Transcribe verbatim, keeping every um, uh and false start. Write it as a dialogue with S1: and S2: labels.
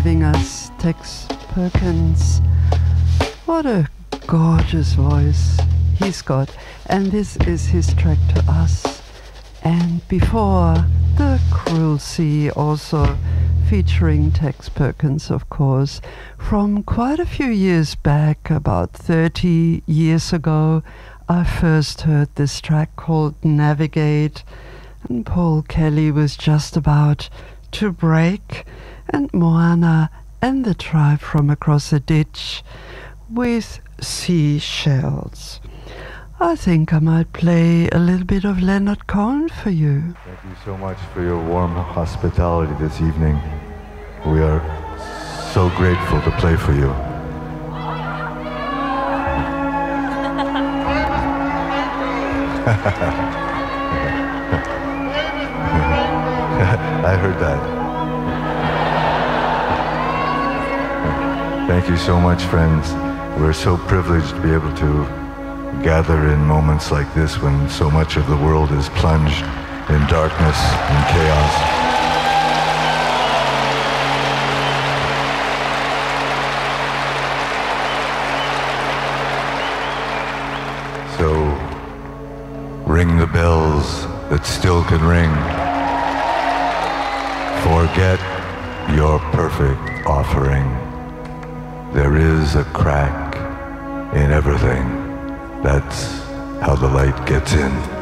S1: giving us Tex Perkins. What a gorgeous voice he's got. And this is his track To Us. And before, The Cruel Sea, also featuring Tex Perkins, of course, from quite a few years back, about thirty years ago. I first heard this track called Navigate, and Paul Kelly was just about to break, and Moana and the Tribe from Across the Ditch with Seashells. I think I might play a little bit of Leonard Cohen for you.
S2: Thank you so much for your warm hospitality this evening. We are so grateful to play for you. I heard that. Thank you so much, friends. We're so privileged to be able to gather in moments like this when so much of the world is plunged in darkness and chaos. So, ring the bells that still can ring. Forget your perfect offering. There is a crack in everything. That's how the light gets in.